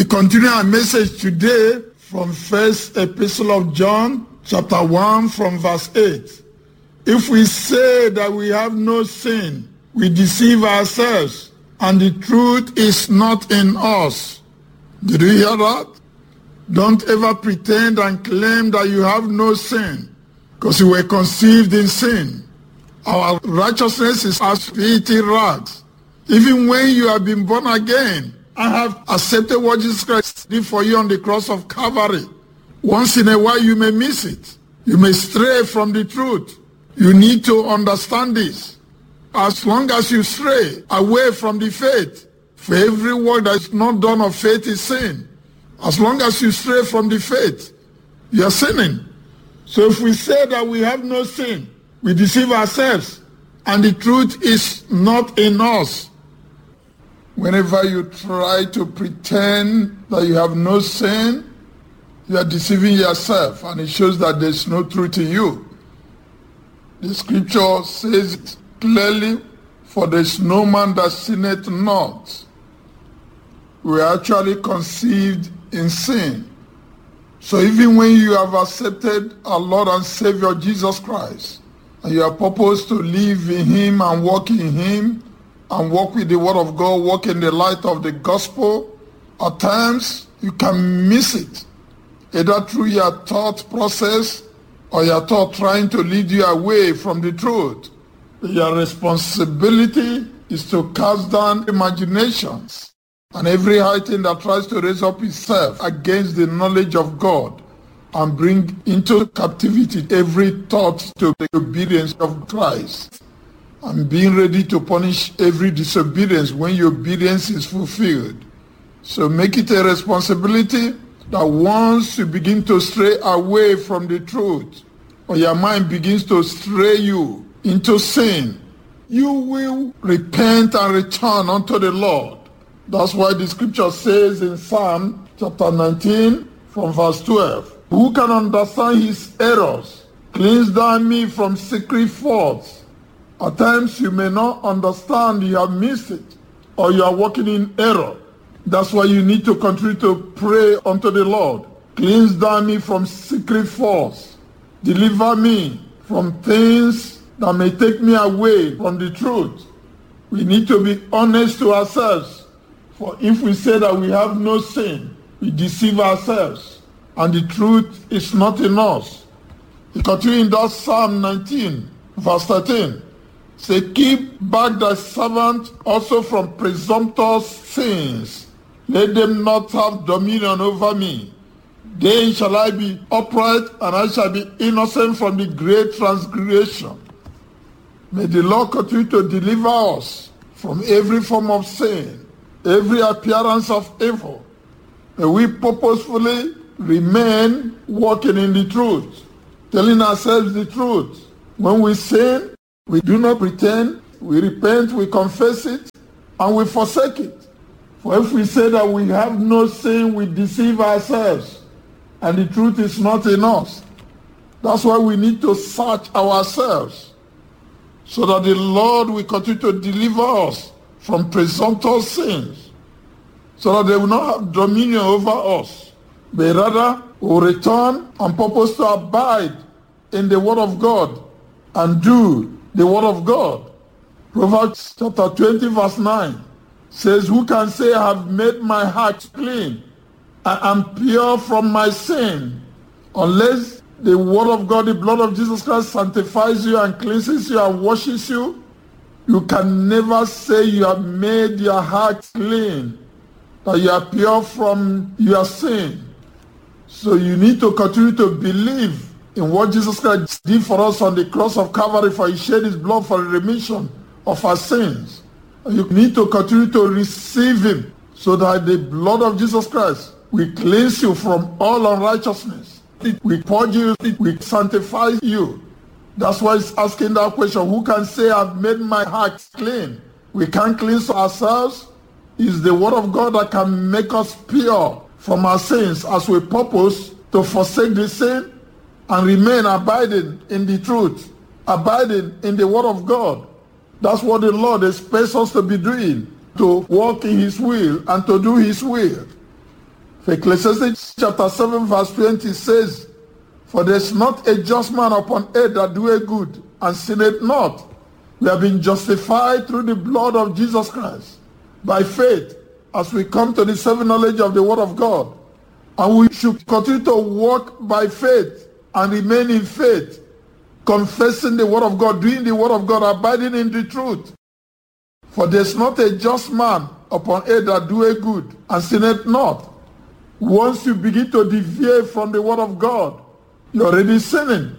We continue our message today from First Epistle of John, chapter 1, from verse 8. If we say that we have no sin, we deceive ourselves, and the truth is not in us. Did you hear that? Don't ever pretend and claim that you have no sin, because you were conceived in sin. Our righteousness is as filthy rags. Even when you have been born again, I have accepted what Jesus Christ did for you on the cross of Calvary. Once in a while you may miss it. You may stray from the truth. You need to understand this. As long as you stray away from the faith, for every work that is not done of faith is sin. As long as you stray from the faith, you are sinning. So if we say that we have no sin, we deceive ourselves, and the truth is not in us. Whenever you try to pretend that you have no sin, you are deceiving yourself, and it shows that there's no truth in you. The scripture says it clearly, for there's no man that sinneth not. We are actually conceived in sin. So even when you have accepted our Lord and Savior Jesus Christ, and you are purposed to live in Him and walk in Him, and walk with the Word of God, walk in the light of the gospel, at times you can miss it, either through your thought process or your thought trying to lead you away from the truth. Your responsibility is to cast down imaginations and every high thing that tries to raise up itself against the knowledge of God, and bring into captivity every thought to the obedience of Christ, and being ready to punish every disobedience when your obedience is fulfilled. So make it a responsibility that once you begin to stray away from the truth, or your mind begins to stray you into sin, you will repent and return unto the Lord. That's why the scripture says in Psalm chapter 19 from verse 12, who can understand his errors? Cleanse thou me from secret faults. At times you may not understand, you have missed it, or you are walking in error. That's why you need to continue to pray unto the Lord. Cleanse thou me from secret faults. Deliver me from things that may take me away from the truth. We need to be honest to ourselves. For if we say that we have no sin, we deceive ourselves, and the truth is not in us. He continues in that Psalm 19, verse 13. Say, keep back thy servant also from presumptuous sins. Let them not have dominion over me. Then shall I be upright, and I shall be innocent from the great transgression. May the Lord continue to deliver us from every form of sin, every appearance of evil. May we purposefully remain walking in the truth, telling ourselves the truth. When we sin, we do not pretend, we repent, we confess it, and we forsake it. For if we say that we have no sin, we deceive ourselves, and the truth is not in us. That's why we need to search ourselves, so that the Lord will continue to deliver us from presumptuous sins, so that they will not have dominion over us, but rather will return and purpose to abide in the Word of God and do the Word of God. Proverbs chapter 20 verse 9 says, who can say I have made my heart clean? I am pure from my sin. Unless the Word of God, the blood of Jesus Christ sanctifies you and cleanses you and washes you, you can never say you have made your heart clean, that you are pure from your sin. So you need to continue to believe in what Jesus Christ did for us on the cross of Calvary, for He shed His blood for the remission of our sins. And you need to continue to receive Him, so that the blood of Jesus Christ will cleanse you from all unrighteousness. It will purge you, it will sanctify you. That's why it's asking that question, who can say I've made my heart clean? We can't cleanse ourselves. It's the Word of God that can make us pure from our sins as we purpose to forsake the sin and remain abiding in the truth, abiding in the Word of God. That's what the Lord expects us to be doing, to walk in His will and to do His will. For Ecclesiastes chapter 7 verse 20 says, for there is not a just man upon earth that doeth good, and sinneth not. We have been justified through the blood of Jesus Christ, by faith, as we come to the saving knowledge of the Word of God. And we should continue to walk by faith and remain in faith, confessing the Word of God, doing the Word of God, abiding in the truth. For there is not a just man upon earth that doeth good, and sinneth not. Once you begin to deviate from the Word of God, you're already sinning.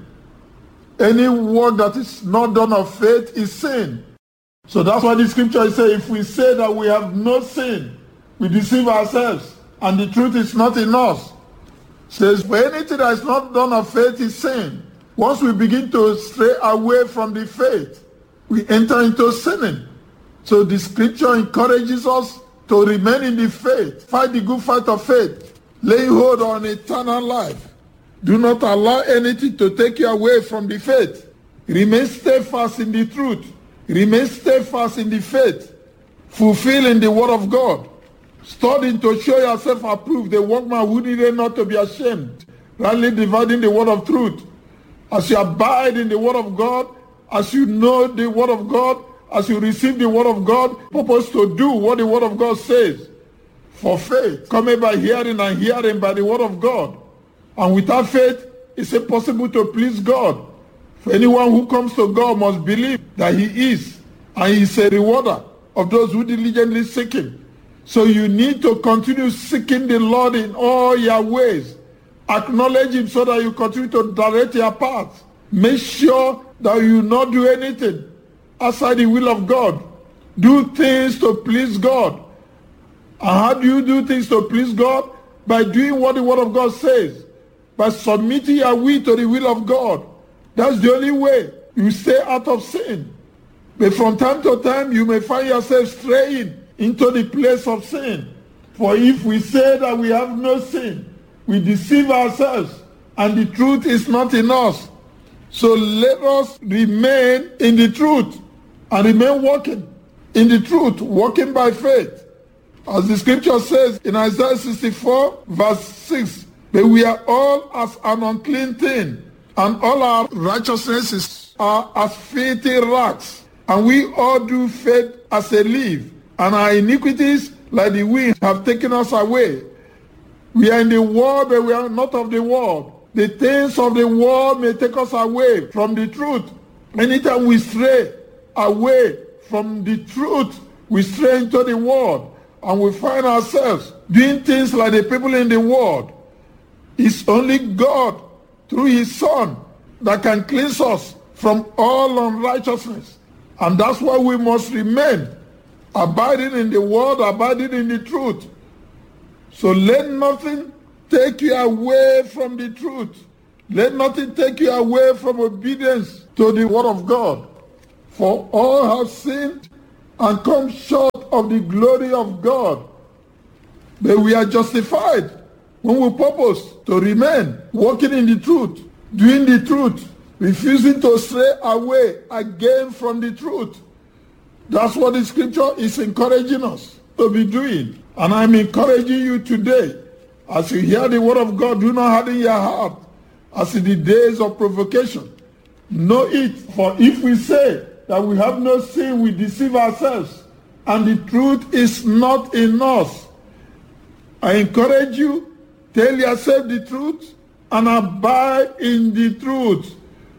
Any work that is not done of faith is sin. So that's why the scripture says, if we say that we have no sin, we deceive ourselves, and the truth is not in us. It says, for anything that is not done of faith is sin. Once we begin to stray away from the faith, we enter into sinning. So the scripture encourages us to remain in the faith, fight the good fight of faith, laying hold on eternal life. Do not allow anything to take you away from the faith. Remain steadfast in the truth. Remain steadfast in the faith, fulfilling the Word of God. Studying to show yourself approved, the workman who needed not to be ashamed, rightly dividing the word of truth. As you abide in the Word of God, as you know the Word of God, as you receive the Word of God, purpose to do what the Word of God says. For faith cometh by hearing, and hearing by the Word of God. And without faith, it's impossible to please God. For anyone who comes to God must believe that He is, and He is a rewarder of those who diligently seek Him. So you need to continue seeking the Lord in all your ways. Acknowledge Him so that you continue to direct your path. Make sure that you not do anything outside the will of God. Do things to please God. And how do you do things to please God? By doing what the Word of God says. By submitting your will to the will of God. That's the only way you stay out of sin. But from time to time, you may find yourself straying into the place of sin. For if we say that we have no sin, we deceive ourselves, and the truth is not in us. So let us remain in the truth, and remain walking in the truth, walking by faith. As the scripture says in Isaiah 64, verse 6, but we are all as an unclean thing, and all our righteousnesses are as filthy rags, and we all do fade as a leaf, and our iniquities like the wind have taken us away. We are in the world, but we are not of the world. The things of the world may take us away from the truth. Anytime we stray away from the truth, we stray into the world, and we find ourselves doing things like the people in the world. It's only God, through His Son, that can cleanse us from all unrighteousness. And that's why we must remain abiding in the Word, abiding in the truth. So let nothing take you away from the truth. Let nothing take you away from obedience to the Word of God. For all have sinned and come short of the glory of God. But we are justified when we purpose to remain walking in the truth, doing the truth, refusing to stray away again from the truth. That's what the scripture is encouraging us to be doing. And I'm encouraging you today, as you hear the Word of God, do not harden your heart as in the days of provocation. Know it, for if we say that we have no sin, we deceive ourselves, and the truth is not in us. I encourage you, tell yourself the truth and abide in the truth.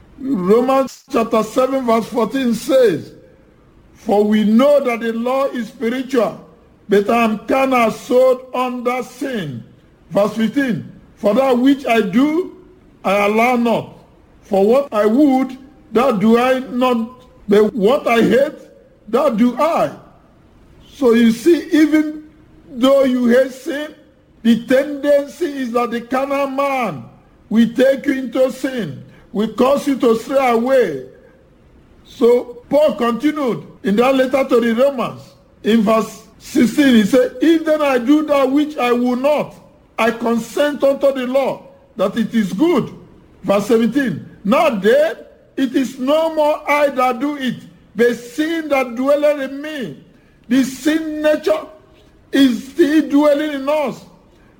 Romans chapter 7 verse 14 says, for we know that the law is spiritual, but I am carnal, sold under sin. Verse 15, for that which I do, I allow not. For what I would, that do I not, but what I hate, that do I. So you see, even though you hate sin, the tendency is that the carnal man will take you into sin, will cause you to stray away. So Paul continued in that letter to the Romans, in verse 16, he said, if then I do that which I will not, I consent unto the law, that it is good. Verse 17, now then, it is no more I that do it, but sin that dwelleth in me. The sin nature is still dwelling in us.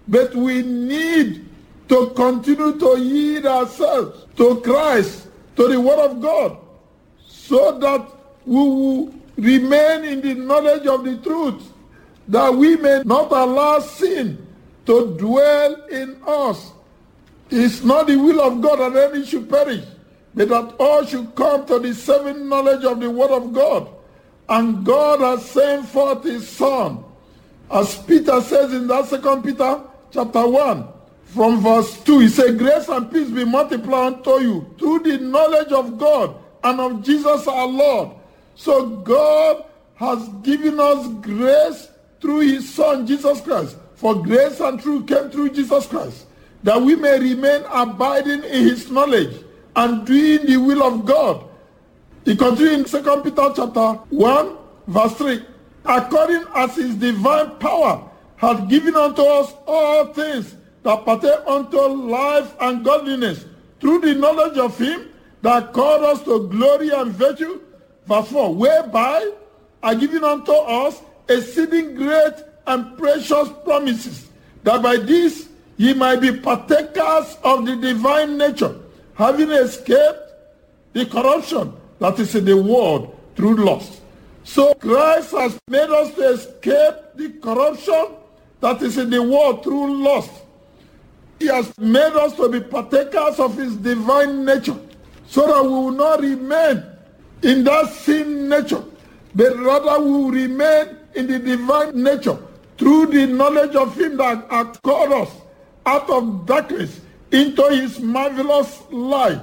But we need to continue to yield ourselves to Christ, to the Word of God, so that we will remain in the knowledge of the truth, that we may not allow sin to dwell in us. It's not the will of God that any should perish, but that all should come to the saving knowledge of the Word of God. And God has sent forth His Son. As Peter says in that 2 Peter chapter 1, from verse 2, he said, grace and peace be multiplied unto you through the knowledge of God and of Jesus our Lord. So God has given us grace through His Son, Jesus Christ. For grace and truth came through Jesus Christ, that we may remain abiding in His knowledge and doing the will of God. He continues in 2 Peter chapter 1, verse 3. According as His divine power hath given unto us all things that pertain unto life and godliness, through the knowledge of Him that called us to glory and virtue. Verse 4, whereby are given unto us exceeding great and precious promises, that by this ye might be partakers of the divine nature, having escaped the corruption that is in the world through lust. So Christ has made us to escape the corruption that is in the world through lust. He has made us to be partakers of His divine nature, so that we will not remain in that sin nature, but rather we will remain in the divine nature through the knowledge of Him that hath called us out of darkness into His marvelous light.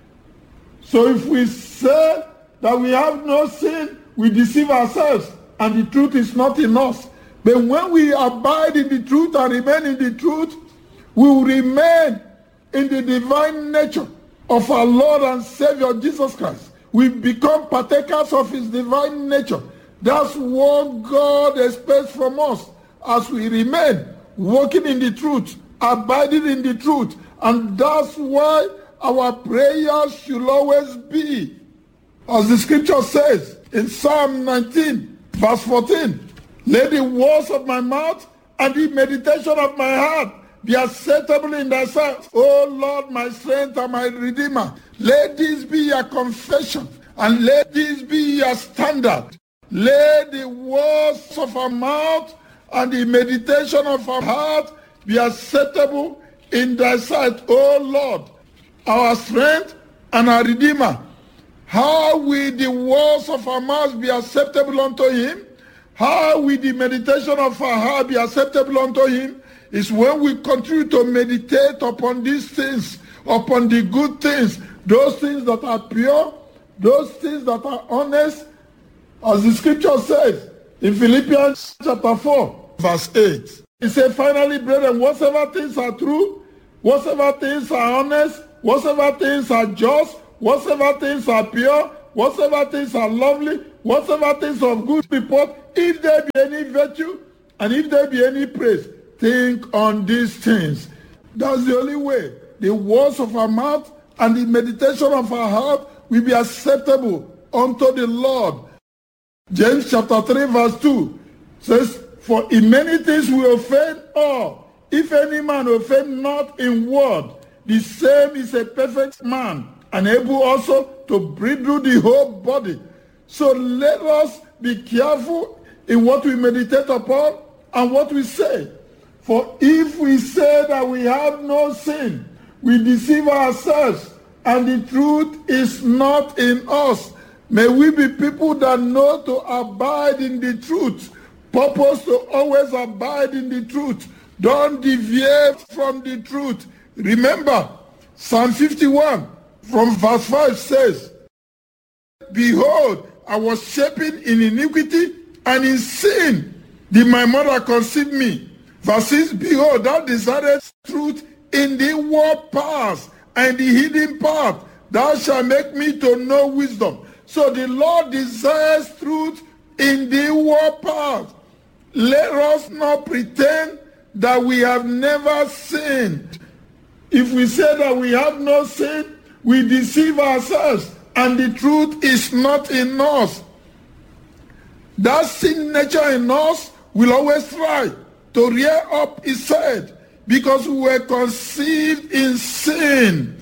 So if we say that we have no sin, we deceive ourselves, and the truth is not in us. But when we abide in the truth and remain in the truth, we will remain in the divine nature of our Lord and Savior Jesus Christ. We become partakers of His divine nature. That's what God expects from us as we remain walking in the truth, abiding in the truth. And that's why our prayers should always be, as the scripture says in Psalm 19, verse 14, let the words of my mouth and the meditation of my heart be acceptable in thy sight, O Lord, my strength and my redeemer. Let this be your confession, and let this be your standard. Let the words of our mouth and the meditation of our heart be acceptable in thy sight, O Lord, our strength and our redeemer. How will the words of our mouth be acceptable unto Him? How will the meditation of our heart be acceptable unto Him? Is when we continue to meditate upon these things, upon the good things, those things that are pure, those things that are honest, as the scripture says in Philippians chapter 4, verse 8. It says, finally, brethren, whatsoever things are true, whatsoever things are honest, whatsoever things are just, whatsoever things are pure, whatsoever things are lovely, whatsoever things of good report, if there be any virtue, and if there be any praise, think on these things. That's the only way. The words of our mouth and the meditation of our heart will be acceptable unto the Lord. James chapter 3 verse 2 says, for in many things we offend all. If any man offend not in word, the same is a perfect man, and able also to bridle the whole body. So let us be careful in what we meditate upon and what we say. For if we say that we have no sin, we deceive ourselves, and the truth is not in us. May we be people that know to abide in the truth, purpose to always abide in the truth. Don't deviate from the truth. Remember, Psalm 51 from verse 5 says, behold, I was shapen in iniquity, and in sin did my mother conceive me. Verse 6, behold, thou desirest truth in the inward parts, and the hidden part, thou shalt make me to know wisdom. So the Lord desires truth in the inward parts. Let us not pretend that we have never sinned. If we say that we have no sin, we deceive ourselves, and the truth is not in us. That sin nature in us will always try to rear up its head. because we were conceived in sin.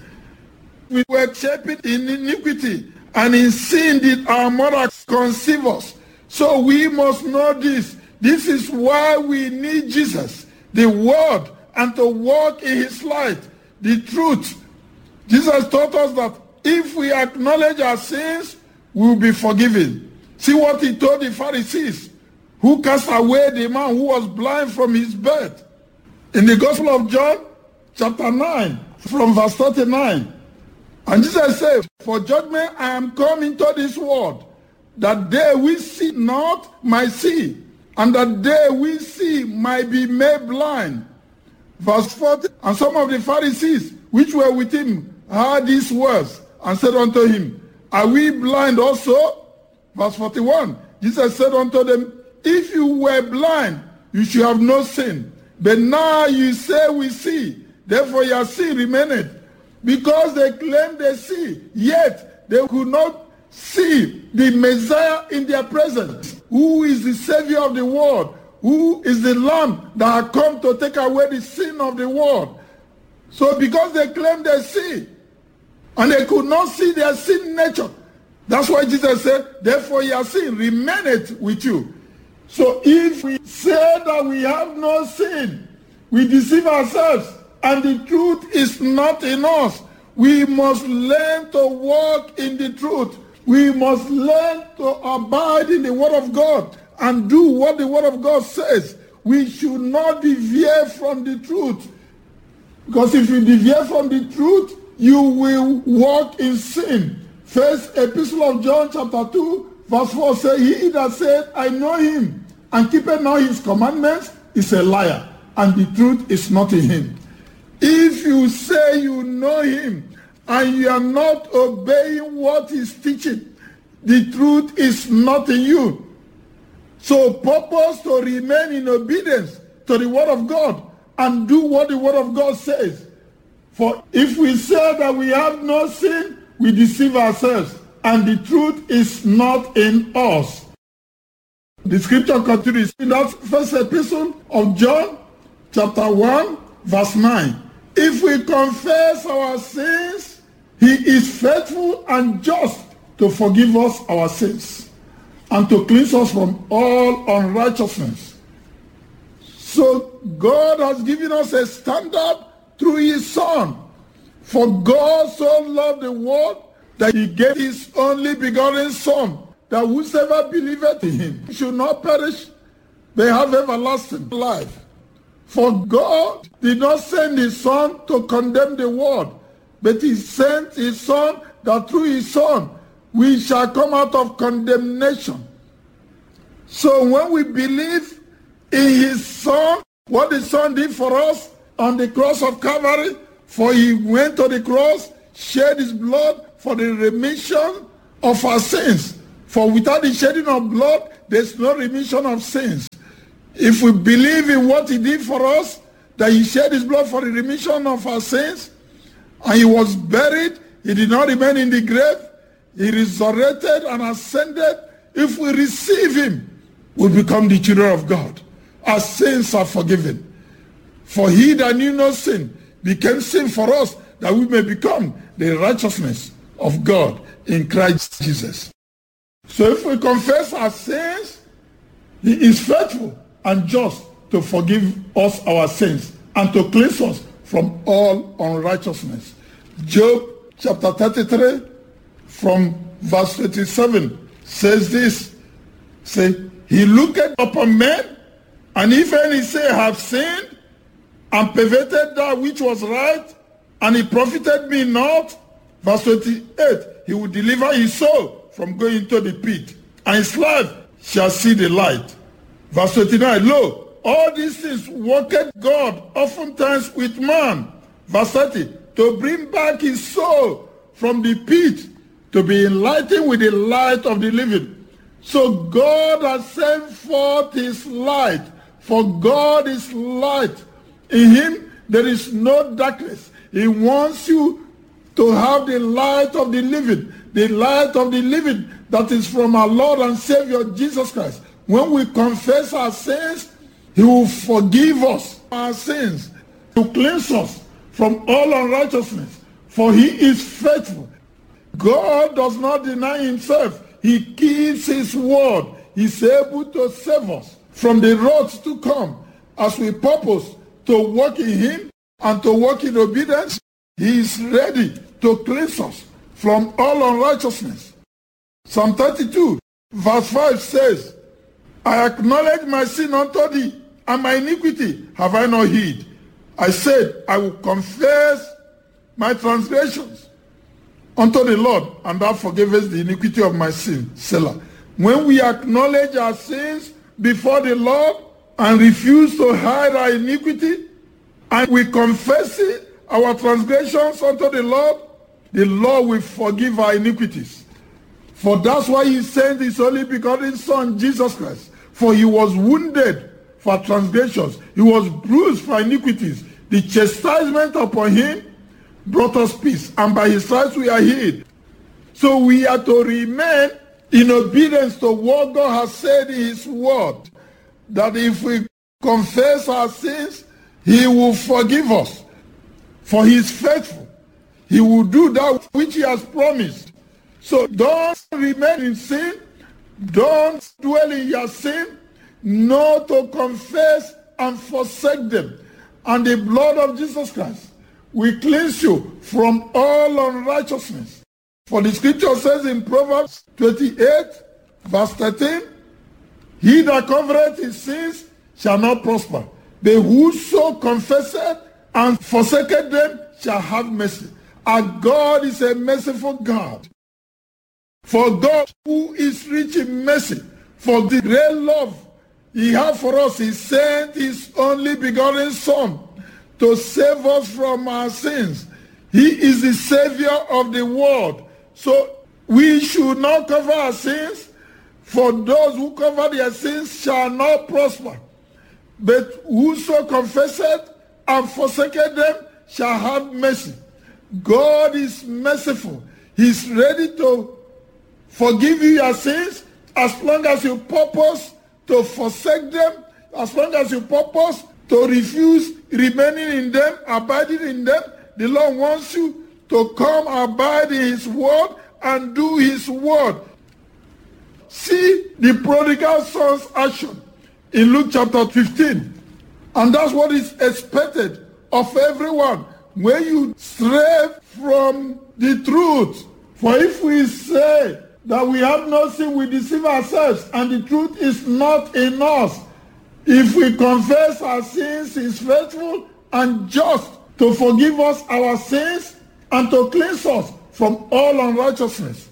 We were shaped in iniquity, and in sin did our mother conceive us. So we must know this. This is why we need Jesus, the Word, and to walk in his light, the truth. Jesus taught us that if we acknowledge our sins, we will be forgiven. See what he told the Pharisees, who cast away the man who was blind from his birth. In the Gospel of John, chapter 9, from verse 39. And Jesus said, for judgment I am come into this world, that they which see not might see, and that they which see might be made blind. Verse 40, and some of the Pharisees which were with him heard these words, and said unto him, are we blind also? Verse 41, Jesus said unto them, if you were blind, you should have no sin. But now you say we see, therefore your sin remaineth. Because they claim they see, yet they could not see the Messiah in their presence, who is the Savior of the world, who is the Lamb that had come to take away the sin of the world. So because they claim they see, and they could not see their sin nature, that's why Jesus said, therefore your sin remaineth with you. So if we say that we have no sin, we deceive ourselves, and the truth is not in us. We must learn to walk in the truth. We must learn to abide in the Word of God and do what the Word of God says. We should not deviate from the truth. Because if you deviate from the truth, you will walk in sin. First Epistle of John chapter 2 verse 4 says, he that said, I know him, and keepeth not his commandments, is a liar, and the truth is not in him. If you say you know him, and you are not obeying what he's teaching, the truth is not in you. So purpose to remain in obedience to the Word of God and do what the Word of God says. For if we say that we have no sin, we deceive ourselves, and the truth is not in us. The scripture continues in that first epistle of John, chapter 1, verse 9. If we confess our sins, he is faithful and just to forgive us our sins and to cleanse us from all unrighteousness. So God has given us a standard through his Son. For God so loved the world that he gave his only begotten Son, that whosoever believeth in him should not perish, but have everlasting life. For God did not send his Son to condemn the world, but he sent his Son that through his Son we shall come out of condemnation. So when we believe in his Son, what the Son did for us on the cross of Calvary, for he went to the cross, shed his blood for the remission of our sins. For without the shedding of blood, there's no remission of sins. If we believe in what he did for us, that he shed his blood for the remission of our sins, and he was buried, he did not remain in the grave, he resurrected and ascended. If we receive him, we become the children of God. Our sins are forgiven. For he that knew no sin became sin for us, that we may become the righteousness of God in Christ Jesus. So if we confess our sins, he is faithful and just to forgive us our sins and to cleanse us from all unrighteousness. Job chapter 33 from verse 27 says this, say, he looketh upon men, and if any say have sinned, and perverted that which was right, and he profited me not. Verse 28, he will deliver his soul from going into the pit, and his life shall see the light. Verse 29, lo, all these things worketh God oftentimes with man. Verse 30, to bring back his soul from the pit, to be enlightened with the light of the living. So God has sent forth his light, for God is light. In him there is no darkness. He wants you to have the light of the living that is from our Lord and Savior Jesus Christ. When we confess our sins, he will forgive us our sins. to cleanse us from all unrighteousness. For he is faithful. God does not deny himself. He keeps his word. He's able to save us from the wrath to come as we purpose to walk in him and to walk in obedience. He is ready to cleanse us from all unrighteousness. Psalm 32 verse 5 says, I acknowledge my sin unto thee, and my iniquity have I not hid. I said, I will confess my transgressions unto the Lord, and thou forgivest the iniquity of my sin. Selah. When we acknowledge our sins before the Lord and refuse to hide our iniquity, and we confess it, our transgressions unto the Lord will forgive our iniquities. For that's why he sent his only begotten Son, Jesus Christ. For he was wounded for transgressions. He was bruised for iniquities. The chastisement upon him brought us peace, and by his stripes we are healed. So we are to remain in obedience to what God has said in his word, that if we confess our sins, he will forgive us. For he is faithful. He will do that which he has promised. So don't remain in sin. Don't dwell in your sin. No, to confess and forsake them. And the blood of Jesus Christ will cleanse you from all unrighteousness. For the scripture says in Proverbs 28 verse 13, he that covereth his sins shall not prosper, but whoso confesseth and forsaketh them shall have mercy. Our God is a merciful God. For God, who is rich in mercy, for the great love he has for us, he sent his only begotten Son to save us from our sins. He is the Savior of the world. So we should not cover our sins, for those who cover their sins shall not prosper. But whoso confesseth and forsaketh them shall have mercy. God is merciful. He's ready to forgive you your sins as long as you purpose to forsake them, as long as you purpose to refuse remaining in them, abiding in them. The Lord wants you to come abide in his word and do his word. See the prodigal son's action in Luke chapter 15. And that's what is expected of everyone when you stray from the truth. For if we say that we have no sin, we deceive ourselves, and the truth is not in us. If we confess our sins, he is faithful and just to forgive us our sins and to cleanse us from all unrighteousness.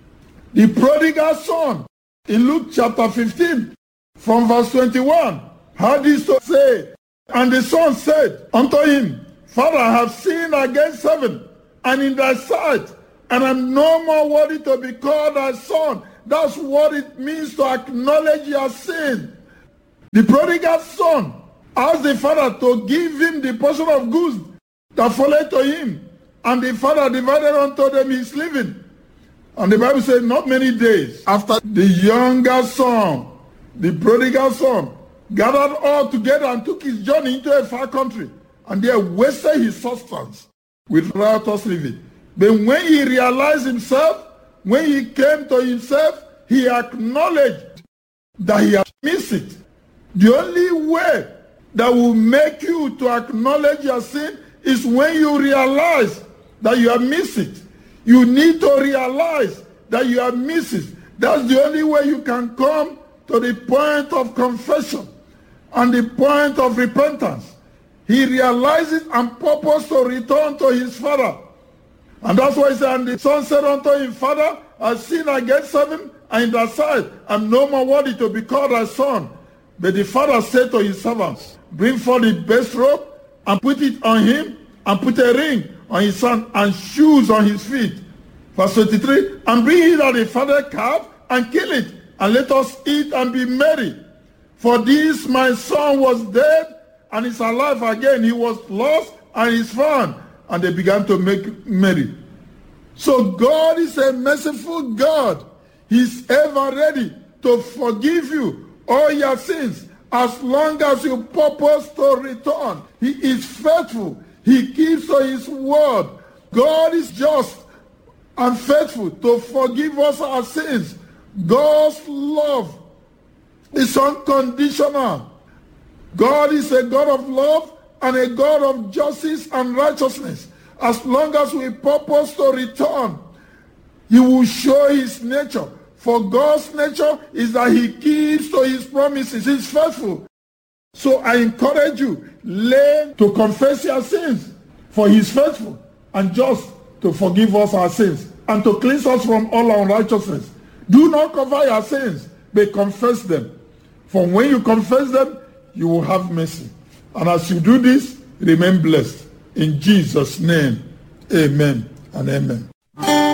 The prodigal son in Luke chapter 15 from verse 21 had this to say, and the son said unto him, Father, I have sinned against heaven and in thy sight, and I'm no more worthy to be called thy son. That's what it means to acknowledge your sin. The prodigal son asked the father to give him the portion of goods that followed to him, and the father divided unto them his living. And the Bible says not many days after, the younger son, the prodigal son, gathered all together and took his journey into a far country, and there wasted his substance with riotous living. But when he realized himself, when he came to himself, he acknowledged that he had missed it. The only way that will make you to acknowledge your sin is when you realize that you have missed it. You need to realize that you have missed it. That's the only way you can come to the point of confession and the point of repentance. He realizes and purpose to return to his father. And that's why he said, and the son said unto him, Father, I sinned against heaven and in thy sight. I'm no more worthy to be called thy son. But the father said to his servants, bring forth the best robe and put it on him, and put a ring on his hand and shoes on his feet. Verse 23, and bring hither the fatted calf and kill it, and let us eat and be merry. For this my son was dead and is alive again. He was lost and is found. And they began to make merry. So God is a merciful God. He's ever ready to forgive you all your sins As long as you purpose to return, he is faithful. He keeps to his word. God is just and faithful to forgive us our sins. God's love is unconditional. God is a God of love and a God of justice and righteousness. As long as we purpose to return, he will show his nature. For God's nature is that he keeps to his promises. He's faithful. So I encourage you, learn to confess your sins, for he is faithful and just to forgive us our sins and to cleanse us from all unrighteousness. Do not cover your sins, but confess them. For when you confess them, you will have mercy. And as you do this, remain blessed. In Jesus' name, amen and amen.